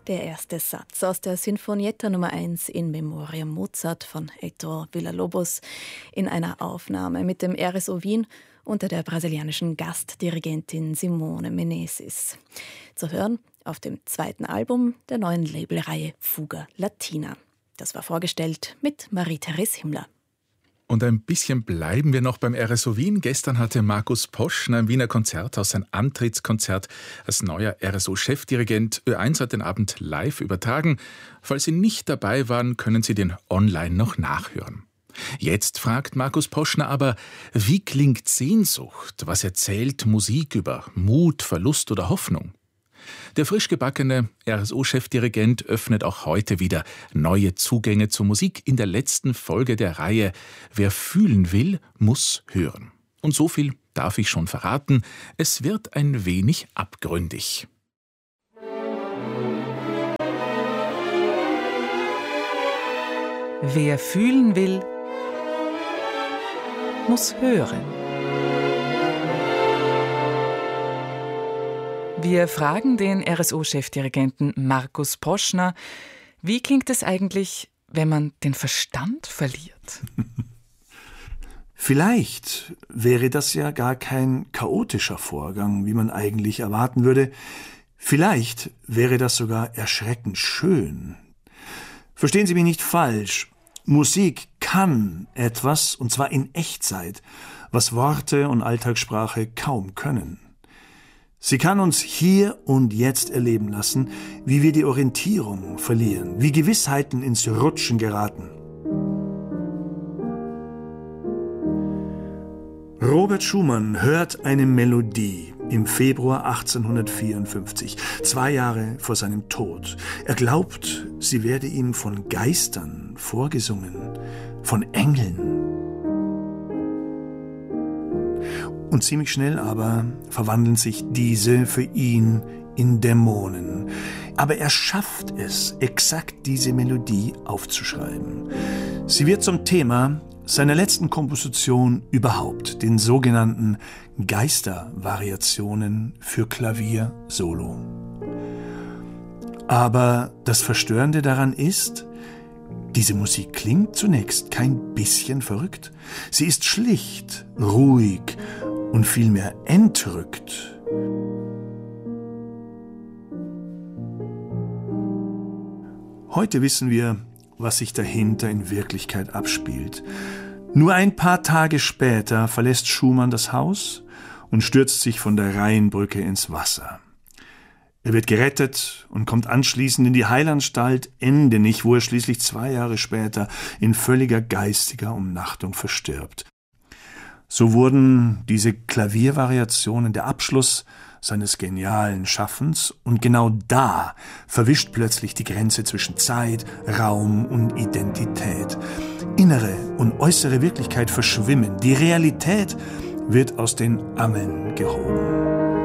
Der erste Satz aus der Sinfonietta Nummer 1 in Memoriam Mozart von Heitor Villa-Lobos in einer Aufnahme mit dem RSO Wien unter der brasilianischen Gastdirigentin Simone Menezes. Zu hören auf dem zweiten Album der neuen Labelreihe Fuga Latina. Das war vorgestellt mit Marie-Therese Himmler. Und ein bisschen bleiben wir noch beim RSO Wien. Gestern hatte Markus Poschner im Wiener Konzerthaus sein Antrittskonzert als neuer RSO-Chefdirigent. Ö1 hat den Abend live übertragen. Falls Sie nicht dabei waren, können Sie den online noch nachhören. Jetzt fragt Markus Poschner aber, wie klingt Sehnsucht? Was erzählt Musik über Mut, Verlust oder Hoffnung? Der frisch gebackene RSO-Chefdirigent öffnet auch heute wieder neue Zugänge zur Musik in der letzten Folge der Reihe Wer fühlen will, muss hören. Und so viel darf ich schon verraten, es wird ein wenig abgründig. Wer fühlen will, muss hören. Wir fragen den RSO-Chefdirigenten Markus Poschner, wie klingt es eigentlich, wenn man den Verstand verliert? Vielleicht wäre das ja gar kein chaotischer Vorgang, wie man eigentlich erwarten würde. Vielleicht wäre das sogar erschreckend schön. Verstehen Sie mich nicht falsch. Musik kann etwas, und zwar in Echtzeit, was Worte und Alltagssprache kaum können. Sie kann uns hier und jetzt erleben lassen, wie wir die Orientierung verlieren, wie Gewissheiten ins Rutschen geraten. Robert Schumann hört eine Melodie im Februar 1854, 2 Jahre vor seinem Tod. Er glaubt, sie werde ihm von Geistern vorgesungen, von Engeln. Und ziemlich schnell aber verwandeln sich diese für ihn in Dämonen. Aber er schafft es, exakt diese Melodie aufzuschreiben. Sie wird zum Thema seiner letzten Komposition überhaupt, den sogenannten Geistervariationen für Klavier Solo. Aber das Verstörende daran ist, diese Musik klingt zunächst kein bisschen verrückt. Sie ist schlicht, ruhig und vielmehr entrückt. Heute wissen wir, was sich dahinter in Wirklichkeit abspielt. Nur ein paar Tage später verlässt Schumann das Haus und stürzt sich von der Rheinbrücke ins Wasser. Er wird gerettet und kommt anschließend in die Heilanstalt Endenich, wo er schließlich 2 Jahre später in völliger geistiger Umnachtung verstirbt. So wurden diese Klaviervariationen der Abschluss seines genialen Schaffens, und genau da verwischt plötzlich die Grenze zwischen Zeit, Raum und Identität. Innere und äußere Wirklichkeit verschwimmen, die Realität wird aus den Angeln gehoben.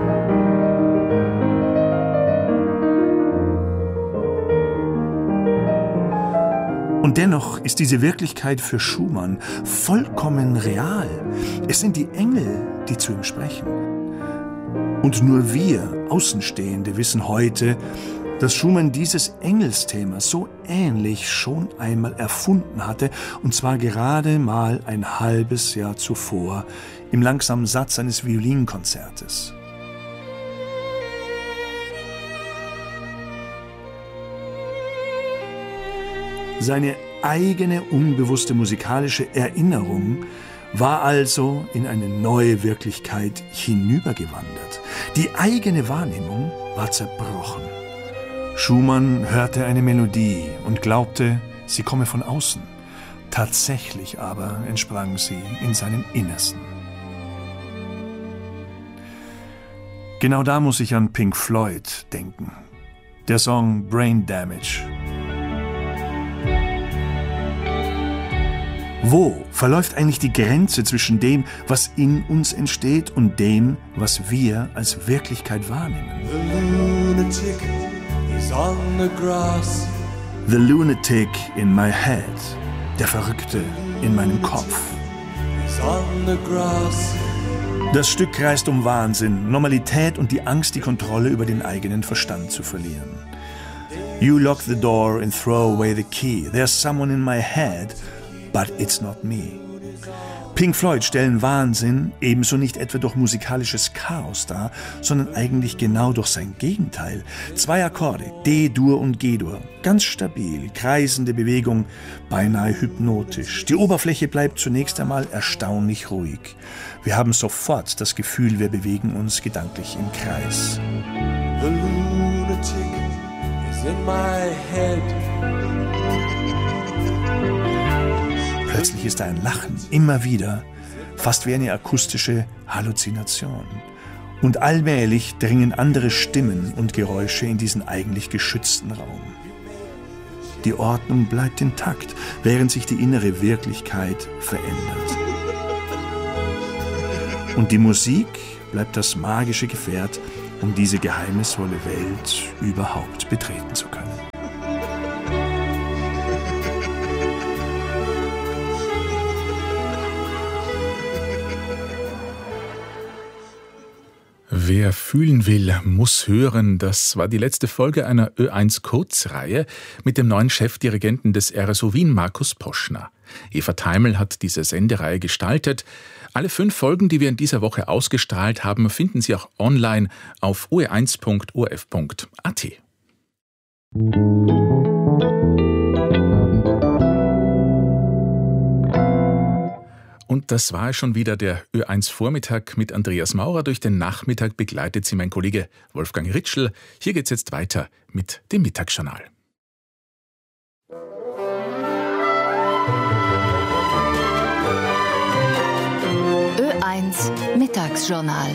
Und dennoch ist diese Wirklichkeit für Schumann vollkommen real. Es sind die Engel, die zu ihm sprechen. Und nur wir Außenstehende wissen heute, dass Schumann dieses Engelsthema so ähnlich schon einmal erfunden hatte, und zwar gerade mal ein halbes Jahr zuvor im langsamen Satz eines Violinkonzertes. Seine eigene unbewusste musikalische Erinnerung war also in eine neue Wirklichkeit hinübergewandert. Die eigene Wahrnehmung war zerbrochen. Schumann hörte eine Melodie und glaubte, sie komme von außen. Tatsächlich aber entsprang sie in seinem Innersten. Genau da muss ich an Pink Floyd denken. Der Song Brain Damage. Wo verläuft eigentlich die Grenze zwischen dem, was in uns entsteht, und dem, was wir als Wirklichkeit wahrnehmen? The lunatic is on the grass. The lunatic in my head. Der Verrückte in meinem Kopf. Is on the grass. Das Stück kreist um Wahnsinn, Normalität und die Angst, die Kontrolle über den eigenen Verstand zu verlieren. You lock the door and throw away the key. There's someone in my head, but it's not me. Pink Floyd stellen Wahnsinn ebenso nicht etwa durch musikalisches Chaos dar, sondern eigentlich genau durch sein Gegenteil. 2 Akkorde, D-Dur und G-Dur, ganz stabil, kreisende Bewegung, beinahe hypnotisch. Die Oberfläche bleibt zunächst einmal erstaunlich ruhig. Wir haben sofort das Gefühl, wir bewegen uns gedanklich im Kreis. The lunatic is in my head. Plötzlich ist da ein Lachen, immer wieder, fast wie eine akustische Halluzination. Und allmählich dringen andere Stimmen und Geräusche in diesen eigentlich geschützten Raum. Die Ordnung bleibt intakt, während sich die innere Wirklichkeit verändert. Und die Musik bleibt das magische Gefährt, um diese geheimnisvolle Welt überhaupt betreten zu können. Wer fühlen will, muss hören. Das war die letzte Folge einer Ö1 Kurzreihe mit dem neuen Chefdirigenten des RSO Wien, Markus Poschner. Eva Teimel hat diese Sendereihe gestaltet. Alle 5 Folgen, die wir in dieser Woche ausgestrahlt haben, finden Sie auch online auf oe1.orf.at. Und das war schon wieder der Ö1 Vormittag mit Andreas Maurer. Durch den Nachmittag begleitet Sie mein Kollege Wolfgang Ritschl. Hier geht's jetzt weiter mit dem Mittagsjournal. Ö1 Mittagsjournal.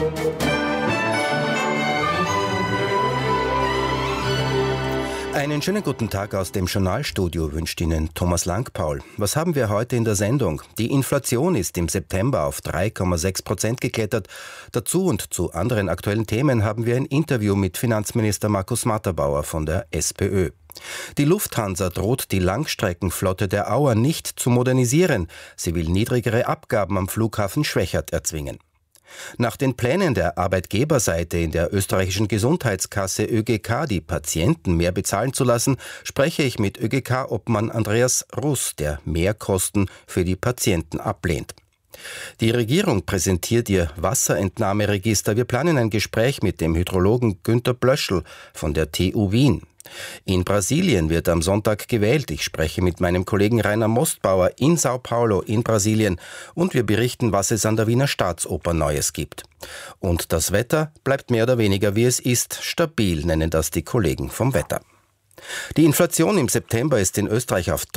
Einen schönen guten Tag aus dem Journalstudio wünscht Ihnen Thomas Langpaul. Was haben wir heute in der Sendung? Die Inflation ist im September auf 3,6% geklettert. Dazu und zu anderen aktuellen Themen haben wir ein Interview mit Finanzminister Markus Matterbauer von der SPÖ. Die Lufthansa droht die Langstreckenflotte der Auer nicht zu modernisieren. Sie will niedrigere Abgaben am Flughafen Schwechat erzwingen. Nach den Plänen der Arbeitgeberseite in der österreichischen Gesundheitskasse ÖGK, die Patienten mehr bezahlen zu lassen, spreche ich mit ÖGK-Obmann Andreas Russ, der Mehrkosten für die Patienten ablehnt. Die Regierung präsentiert ihr Wasserentnahmeregister. Wir planen ein Gespräch mit dem Hydrologen Günter Blöschl von der TU Wien. In Brasilien wird am Sonntag gewählt. Ich spreche mit meinem Kollegen Rainer Mostbauer in Sao Paulo in Brasilien und wir berichten, was es an der Wiener Staatsoper Neues gibt. Und das Wetter bleibt mehr oder weniger wie es ist. Stabil nennen das die Kollegen vom Wetter. Die Inflation im September ist in Österreich auf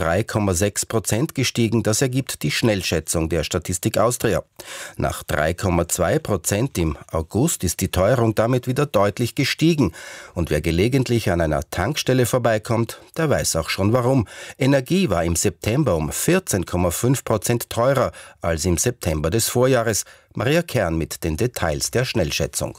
3,6% gestiegen. Das ergibt die Schnellschätzung der Statistik Austria. Nach 3,2% im August ist die Teuerung damit wieder deutlich gestiegen. Und wer gelegentlich an einer Tankstelle vorbeikommt, der weiß auch schon warum. Energie war im September um 14,5% teurer als im September des Vorjahres. Maria Kern mit den Details der Schnellschätzung.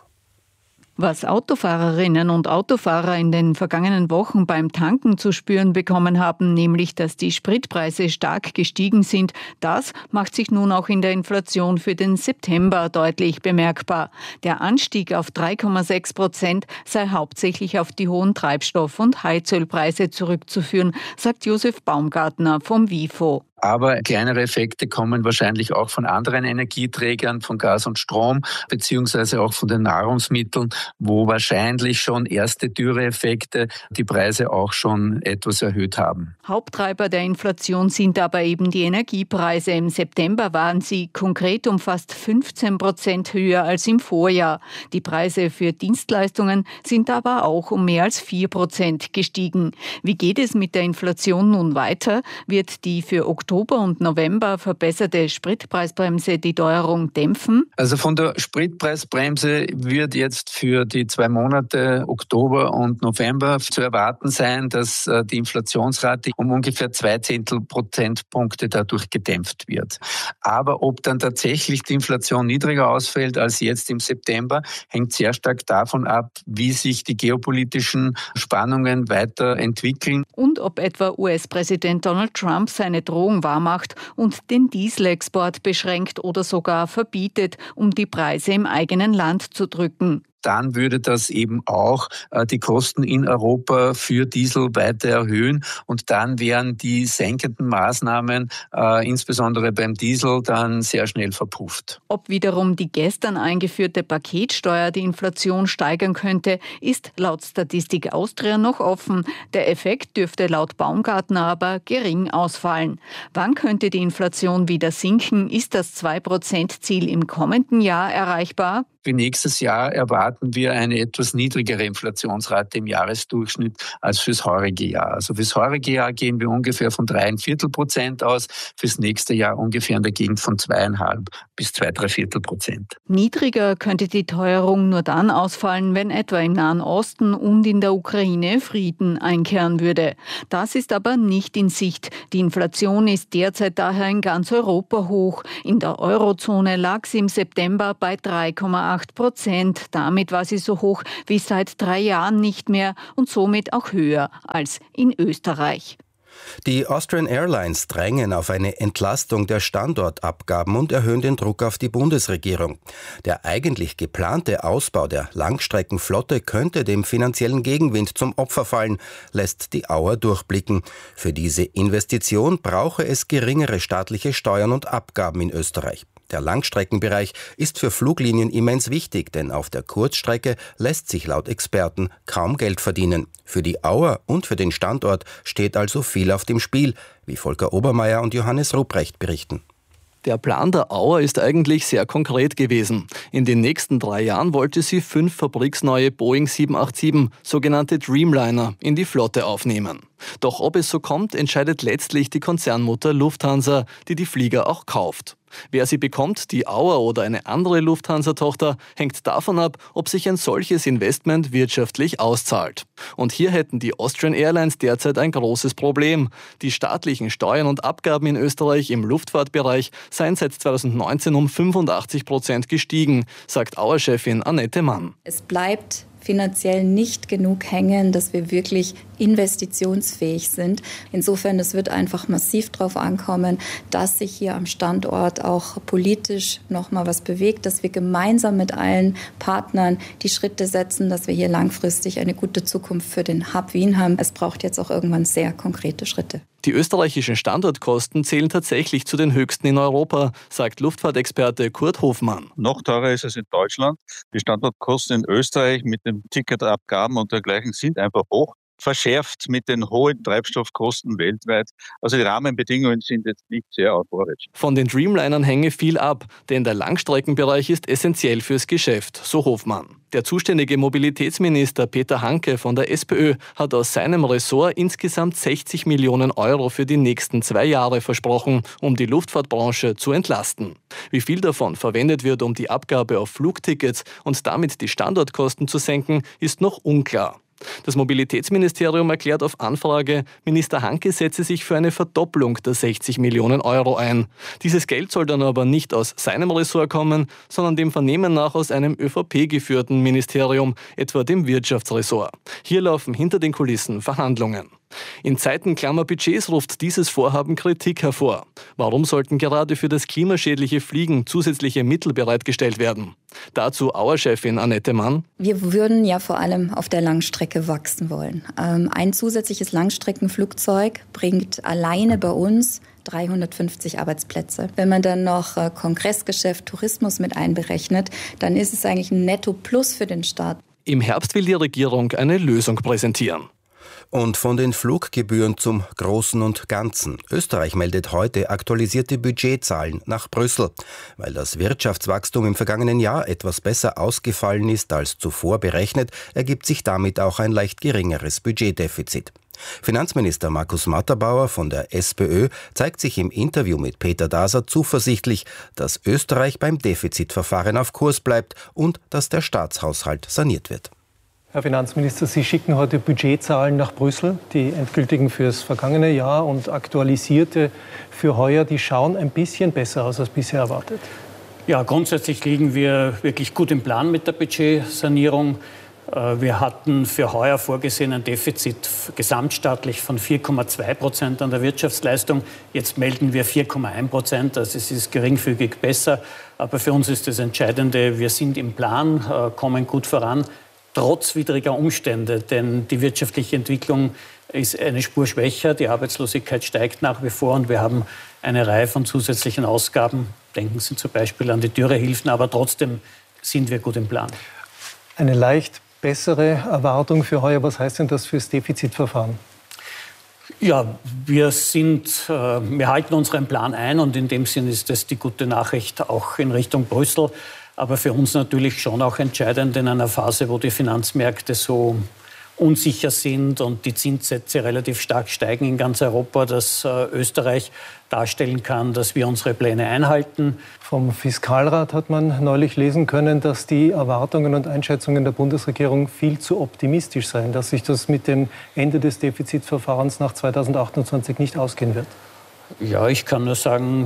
Was Autofahrerinnen und Autofahrer in den vergangenen Wochen beim Tanken zu spüren bekommen haben, nämlich dass die Spritpreise stark gestiegen sind, das macht sich nun auch in der Inflation für den September deutlich bemerkbar. Der Anstieg auf 3,6% sei hauptsächlich auf die hohen Treibstoff- und Heizölpreise zurückzuführen, sagt Josef Baumgartner vom WIFO. Aber kleinere Effekte kommen wahrscheinlich auch von anderen Energieträgern, von Gas und Strom, beziehungsweise auch von den Nahrungsmitteln, wo wahrscheinlich schon erste Dürreeffekte die Preise auch schon etwas erhöht haben. Haupttreiber der Inflation sind aber eben die Energiepreise. Im September waren sie konkret um fast 15% höher als im Vorjahr. Die Preise für Dienstleistungen sind aber auch um mehr als 4% gestiegen. Wie geht es mit der Inflation nun weiter? Wird die für Oktober und November verbesserte Spritpreisbremse die Teuerung dämpfen? Also von der Spritpreisbremse wird jetzt für die 2 Monate Oktober und November zu erwarten sein, dass die Inflationsrate um ungefähr 0,2 Prozentpunkte dadurch gedämpft wird. Aber ob dann tatsächlich die Inflation niedriger ausfällt als jetzt im September, hängt sehr stark davon ab, wie sich die geopolitischen Spannungen weiterentwickeln. Und ob etwa US-Präsident Donald Trump seine Drohung wahrmacht und den Dieselexport beschränkt oder sogar verbietet, um die Preise im eigenen Land zu drücken. dann würde das eben auch die Kosten in Europa für Diesel weiter erhöhen und dann wären die senkenden Maßnahmen, insbesondere beim Diesel, dann sehr schnell verpufft. Ob wiederum die gestern eingeführte Paketsteuer die Inflation steigern könnte, ist laut Statistik Austria noch offen. Der Effekt dürfte laut Baumgartner aber gering ausfallen. Wann könnte die Inflation wieder sinken? Ist das 2%-Ziel im kommenden Jahr erreichbar? Für nächstes Jahr erwarten wir eine etwas niedrigere Inflationsrate im Jahresdurchschnitt als fürs heurige Jahr. Also fürs heurige Jahr gehen wir ungefähr von 3,25% aus, fürs nächste Jahr ungefähr in der Gegend von 2,5 bis 2,75%. Niedriger könnte die Teuerung nur dann ausfallen, wenn etwa im Nahen Osten und in der Ukraine Frieden einkehren würde. Das ist aber nicht in Sicht. Die Inflation ist derzeit daher in ganz Europa hoch. In der Eurozone lag sie im September bei 3,8%. Damit war sie so hoch wie seit 3 Jahren nicht mehr und somit auch höher als in Österreich. Die Austrian Airlines drängen auf eine Entlastung der Standortabgaben und erhöhen den Druck auf die Bundesregierung. Der eigentlich geplante Ausbau der Langstreckenflotte könnte dem finanziellen Gegenwind zum Opfer fallen, lässt die Auer durchblicken. Für diese Investition brauche es geringere staatliche Steuern und Abgaben in Österreich. Der Langstreckenbereich ist für Fluglinien immens wichtig, denn auf der Kurzstrecke lässt sich laut Experten kaum Geld verdienen. Für die Auer und für den Standort steht also viel auf dem Spiel, wie Volker Obermeier und Johannes Ruprecht berichten. Der Plan der Auer ist eigentlich sehr konkret gewesen. In den nächsten 3 Jahren wollte sie 5 fabriksneue Boeing 787, sogenannte Dreamliner, in die Flotte aufnehmen. Doch ob es so kommt, entscheidet letztlich die Konzernmutter Lufthansa, die die Flieger auch kauft. Wer sie bekommt, die Auer oder eine andere Lufthansa-Tochter, hängt davon ab, ob sich ein solches Investment wirtschaftlich auszahlt. Und hier hätten die Austrian Airlines derzeit ein großes Problem. Die staatlichen Steuern und Abgaben in Österreich im Luftfahrtbereich seien seit 2019 um 85% gestiegen, sagt Auer-Chefin Annette Mann. Es bleibt finanziell nicht genug hängen, dass wir wirklich investitionsfähig sind. Insofern, es wird einfach massiv darauf ankommen, dass sich hier am Standort auch politisch nochmal was bewegt, dass wir gemeinsam mit allen Partnern die Schritte setzen, dass wir hier langfristig eine gute Zukunft für den Hub Wien haben. Es braucht jetzt auch irgendwann sehr konkrete Schritte. Die österreichischen Standortkosten zählen tatsächlich zu den höchsten in Europa, sagt Luftfahrtexperte Kurt Hofmann. Noch teurer ist es in Deutschland. Die Standortkosten in Österreich mit den Ticketabgaben und dergleichen sind einfach hoch. Verschärft mit den hohen Treibstoffkosten weltweit. Also die Rahmenbedingungen sind jetzt nicht sehr euphorisch. Von den Dreamlinern hänge viel ab, denn der Langstreckenbereich ist essentiell fürs Geschäft, so Hofmann. Der zuständige Mobilitätsminister Peter Hanke von der SPÖ hat aus seinem Ressort insgesamt 60 Millionen Euro für die nächsten 2 Jahre versprochen, um die Luftfahrtbranche zu entlasten. Wie viel davon verwendet wird, um die Abgabe auf Flugtickets und damit die Standortkosten zu senken, ist noch unklar. Das Mobilitätsministerium erklärt auf Anfrage, Minister Hanke setze sich für eine Verdopplung der 60 Millionen Euro ein. Dieses Geld soll dann aber nicht aus seinem Ressort kommen, sondern dem Vernehmen nach aus einem ÖVP-geführten Ministerium, etwa dem Wirtschaftsressort. Hier laufen hinter den Kulissen Verhandlungen. In Zeiten klammer Budgets ruft dieses Vorhaben Kritik hervor. Warum sollten gerade für das klimaschädliche Fliegen zusätzliche Mittel bereitgestellt werden? Dazu Auer-Chefin Annette Mann. Wir würden ja vor allem auf der Langstrecke wachsen wollen. Ein zusätzliches Langstreckenflugzeug bringt alleine bei uns 350 Arbeitsplätze. Wenn man dann noch Kongressgeschäft, Tourismus mit einberechnet, dann ist es eigentlich ein Netto-Plus für den Staat. Im Herbst will die Regierung eine Lösung präsentieren. Und von den Fluggebühren zum Großen und Ganzen. Österreich meldet heute aktualisierte Budgetzahlen nach Brüssel. Weil das Wirtschaftswachstum im vergangenen Jahr etwas besser ausgefallen ist als zuvor berechnet, ergibt sich damit auch ein leicht geringeres Budgetdefizit. Finanzminister Markus Matterbauer von der SPÖ zeigt sich im Interview mit Peter Daser zuversichtlich, dass Österreich beim Defizitverfahren auf Kurs bleibt und dass der Staatshaushalt saniert wird. Herr Finanzminister, Sie schicken heute Budgetzahlen nach Brüssel, die endgültigen fürs vergangene Jahr und aktualisierte für heuer. Die schauen ein bisschen besser aus als bisher erwartet. Ja, grundsätzlich liegen wir wirklich gut im Plan mit der Budgetsanierung. Wir hatten für heuer vorgesehen ein Defizit gesamtstaatlich von 4,2% an der Wirtschaftsleistung. Jetzt melden wir 4,1%, also es ist geringfügig besser. Aber für uns ist das Entscheidende, wir sind im Plan, kommen gut voran, trotz widriger Umstände. Denn die wirtschaftliche Entwicklung ist eine Spur schwächer, die Arbeitslosigkeit steigt nach wie vor und wir haben eine Reihe von zusätzlichen Ausgaben. Denken Sie zum Beispiel an die Dürrehilfen, aber trotzdem sind wir gut im Plan. Eine leicht bessere Erwartung für heuer. Was heißt denn das fürs Defizitverfahren? Ja, wir halten unseren Plan ein und in dem Sinn ist das die gute Nachricht auch in Richtung Brüssel. Aber für uns natürlich schon auch entscheidend in einer Phase, wo die Finanzmärkte so unsicher sind und die Zinssätze relativ stark steigen in ganz Europa, dass Österreich darstellen kann, dass wir unsere Pläne einhalten. Vom Fiskalrat hat man neulich lesen können, dass die Erwartungen und Einschätzungen der Bundesregierung viel zu optimistisch seien, dass sich das mit dem Ende des Defizitverfahrens nach 2028 nicht ausgehen wird. Ja, ich kann nur sagen,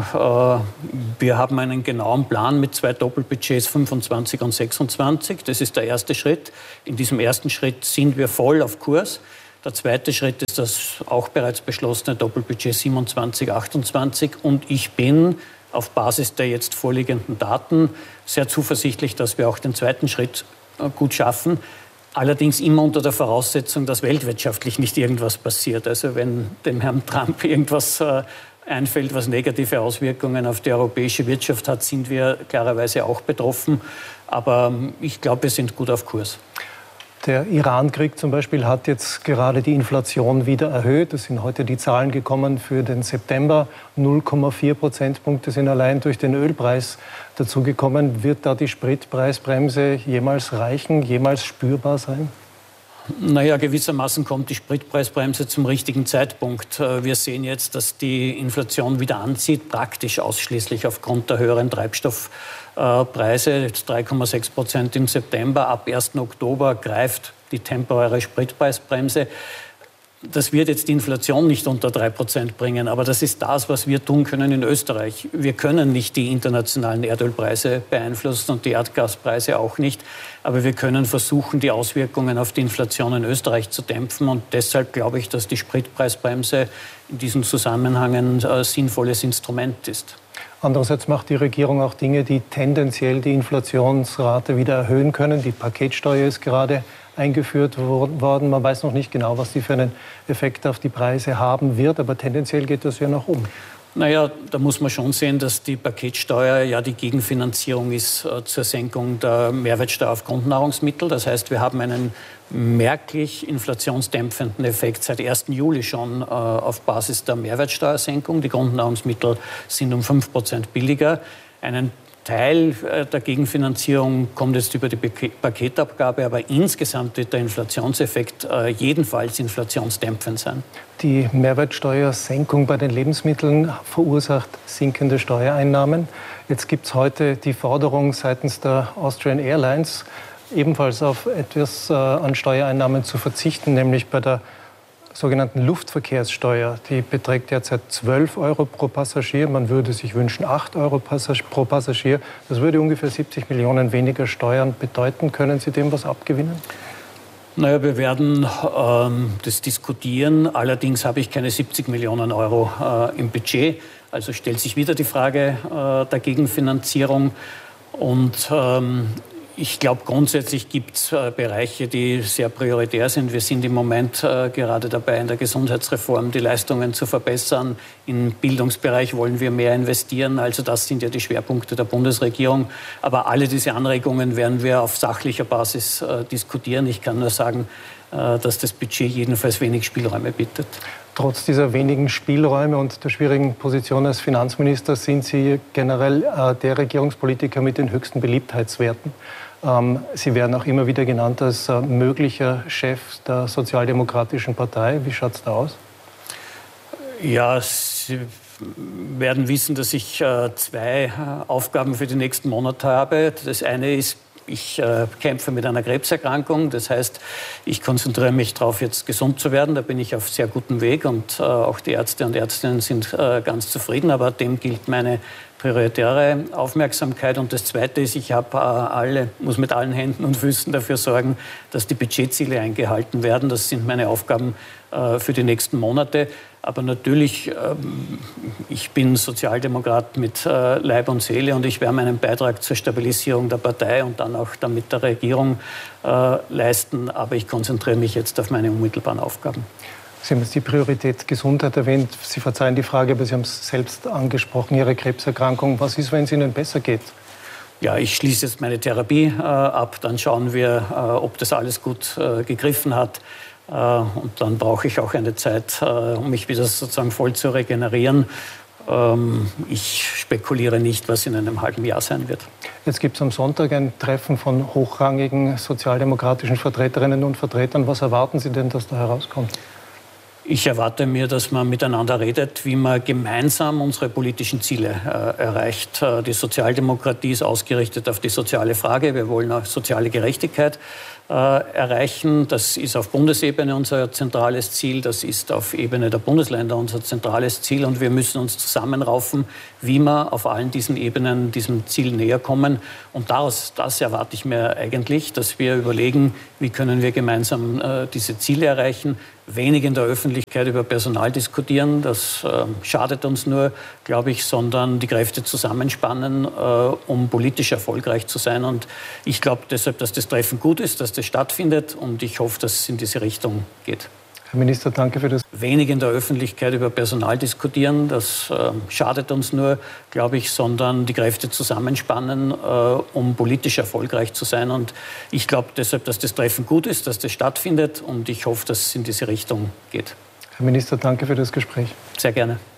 wir haben einen genauen Plan mit 2 Doppelbudgets, 25 und 26. Das ist der erste Schritt. In diesem ersten Schritt sind wir voll auf Kurs. Der zweite Schritt ist das auch bereits beschlossene Doppelbudget 27, 28. Und ich bin auf Basis der jetzt vorliegenden Daten sehr zuversichtlich, dass wir auch den zweiten Schritt gut schaffen. Allerdings immer unter der Voraussetzung, dass weltwirtschaftlich nicht irgendwas passiert. Also wenn dem Herrn Trump irgendwas einfällt, was negative Auswirkungen auf die europäische Wirtschaft hat, sind wir klarerweise auch betroffen. Aber ich glaube, wir sind gut auf Kurs. Der Iran-Krieg zum Beispiel hat jetzt gerade die Inflation wieder erhöht. Es sind heute die Zahlen gekommen für den September. 0,4 Prozentpunkte sind allein durch den Ölpreis dazugekommen. Wird da die Spritpreisbremse jemals reichen, jemals spürbar sein? Naja, gewissermaßen kommt die Spritpreisbremse zum richtigen Zeitpunkt. Wir sehen jetzt, dass die Inflation wieder anzieht, praktisch ausschließlich aufgrund der höheren Treibstoffpreise. 3,6% im September. Ab 1. Oktober greift die temporäre Spritpreisbremse. Das wird jetzt die Inflation nicht unter 3% bringen, aber das ist das, was wir tun können in Österreich. Wir können nicht die internationalen Erdölpreise beeinflussen und die Erdgaspreise auch nicht, aber wir können versuchen, die Auswirkungen auf die Inflation in Österreich zu dämpfen und deshalb glaube ich, dass die Spritpreisbremse in diesem Zusammenhang ein sinnvolles Instrument ist. Andererseits macht die Regierung auch Dinge, die tendenziell die Inflationsrate wieder erhöhen können. Die Paketsteuer ist gerade eingeführt worden. Man weiß noch nicht genau, was die für einen Effekt auf die Preise haben wird, aber tendenziell geht das ja noch um. Naja, da muss man schon sehen, dass die Paketsteuer ja die Gegenfinanzierung ist zur Senkung der Mehrwertsteuer auf Grundnahrungsmittel. Das heißt, wir haben einen merklich inflationsdämpfenden Effekt seit 1. Juli schon auf Basis der Mehrwertsteuersenkung. Die Grundnahrungsmittel sind um 5% billiger. Einen Teil der Gegenfinanzierung kommt jetzt über die Paketabgabe, aber insgesamt wird der Inflationseffekt jedenfalls inflationsdämpfend sein. Die Mehrwertsteuersenkung bei den Lebensmitteln verursacht sinkende Steuereinnahmen. Jetzt gibt es heute die Forderung seitens der Austrian Airlines, ebenfalls auf etwas an Steuereinnahmen zu verzichten, nämlich bei der sogenannten Luftverkehrssteuer. Die beträgt derzeit 12 Euro pro Passagier. Man würde sich wünschen 8 Euro pro Passagier. Das würde ungefähr 70 Millionen weniger Steuern bedeuten. Können Sie dem was abgewinnen? Naja, wir werden das diskutieren. Allerdings habe ich keine 70 Millionen Euro im Budget. Also stellt sich wieder die Frage der Gegenfinanzierung. Und ich glaube, grundsätzlich gibt es Bereiche, die sehr prioritär sind. Wir sind im Moment gerade dabei, in der Gesundheitsreform die Leistungen zu verbessern. Im Bildungsbereich wollen wir mehr investieren. Also das sind ja die Schwerpunkte der Bundesregierung. Aber alle diese Anregungen werden wir auf sachlicher Basis diskutieren. Ich kann nur sagen, dass das Budget jedenfalls wenig Spielräume bietet. Trotz dieser wenigen Spielräume und der schwierigen Position als Finanzminister sind Sie generell der Regierungspolitiker mit den höchsten Beliebtheitswerten. Sie werden auch immer wieder genannt als möglicher Chef der Sozialdemokratischen Partei. Wie schaut es da aus? Ja, Sie werden wissen, dass ich 2 Aufgaben für die nächsten Monate habe. Das eine ist Ich kämpfe mit einer Krebserkrankung. Das heißt, ich konzentriere mich darauf, jetzt gesund zu werden. Da bin ich auf sehr gutem Weg und auch die Ärzte und Ärztinnen sind ganz zufrieden. Aber dem gilt meine prioritäre Aufmerksamkeit. Und das Zweite ist, ich muss mit allen Händen und Füßen dafür sorgen, dass die Budgetziele eingehalten werden. Das sind meine Aufgaben für die nächsten Monate. Aber natürlich, ich bin Sozialdemokrat mit Leib und Seele und ich werde meinen Beitrag zur Stabilisierung der Partei und dann auch damit der Regierung leisten. Aber ich konzentriere mich jetzt auf meine unmittelbaren Aufgaben. Sie haben jetzt die Priorität Gesundheit erwähnt. Sie verzeihen die Frage, aber Sie haben es selbst angesprochen, Ihre Krebserkrankung. Was ist, wenn es Ihnen besser geht? Ja, ich schließe jetzt meine Therapie ab. Dann schauen wir, ob das alles gut gegriffen hat. Und dann brauche ich auch eine Zeit, um mich wieder sozusagen voll zu regenerieren. Ich spekuliere nicht, was in einem halben Jahr sein wird. Jetzt gibt es am Sonntag ein Treffen von hochrangigen sozialdemokratischen Vertreterinnen und Vertretern. Was erwarten Sie denn, dass da herauskommt? Ich erwarte mir, dass man miteinander redet, wie man gemeinsam unsere politischen Ziele erreicht. Die Sozialdemokratie ist ausgerichtet auf die soziale Frage. Wir wollen auch soziale Gerechtigkeit erreichen. Das ist auf Bundesebene unser zentrales Ziel. Das ist auf Ebene der Bundesländer unser zentrales Ziel. Und wir müssen uns zusammenraufen, wie wir auf allen diesen Ebenen diesem Ziel näher kommen. Und das erwarte ich mir eigentlich, dass wir überlegen, wie können wir gemeinsam diese Ziele erreichen. Wenig in der Öffentlichkeit über Personal diskutieren, das schadet uns nur, glaube ich, sondern die Kräfte zusammenspannen, um politisch erfolgreich zu sein. Und ich glaube deshalb, dass das Treffen gut ist, dass das stattfindet und ich hoffe, dass es in diese Richtung geht. Herr Minister, danke für das. Wenig in der Öffentlichkeit über Personal diskutieren, das schadet uns nur, glaube ich, sondern die Kräfte zusammenspannen, um politisch erfolgreich zu sein. Und ich glaube deshalb, dass das Treffen gut ist, dass das stattfindet und ich hoffe, dass es in diese Richtung geht. Herr Minister, danke für das Gespräch. Sehr gerne.